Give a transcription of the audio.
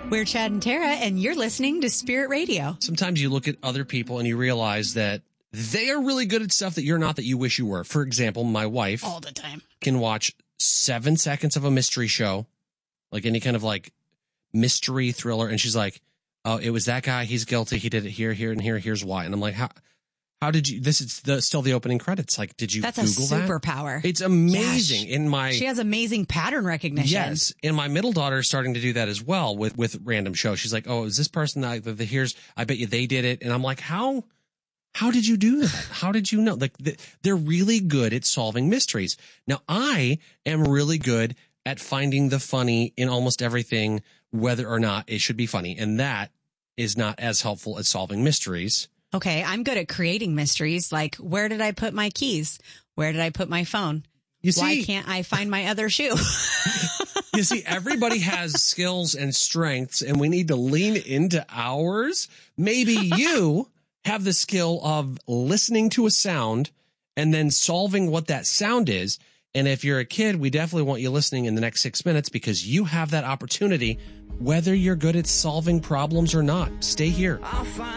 We're Chad and Tara, and you're listening to Spirit Radio. Sometimes you look at other people and you realize that they are really good at stuff that you're not, that you wish you were. For example, my wife All the time can watch 7 seconds of a mystery show, like any kind of like mystery thriller. And she's like, oh, it was that guy. He's guilty. He did it here, here, and here. Here's why. And I'm like, how did you, this is still the opening credits. Like, did you Google that? That's a superpower. It's amazing. Gosh. She has amazing pattern recognition. Yes. And my middle daughter is starting to do that as well with random shows. She's like, oh, is this person here's, I bet you they did it. And I'm like, how did you do that? How did you know? Like, they're really good at solving mysteries. Now, I am really good at finding the funny in almost everything, whether or not it should be funny. And that is not as helpful as solving mysteries. Okay, I'm good at creating mysteries, like where did I put my keys? Where did I put my phone? Why can't I find my other shoe? You see, everybody has skills and strengths, and we need to lean into ours. Maybe you have the skill of listening to a sound and then solving what that sound is. And if you're a kid, we definitely want you listening in the next 6 minutes, because you have that opportunity, whether you're good at solving problems or not. Stay here.